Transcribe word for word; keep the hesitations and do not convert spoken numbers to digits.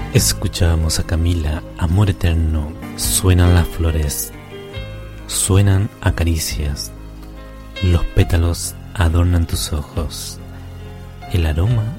Escuchábamos a Camila, Amor Eterno. Suenan las flores, suenan a caricias, los pétalos adornan tus ojos, el aroma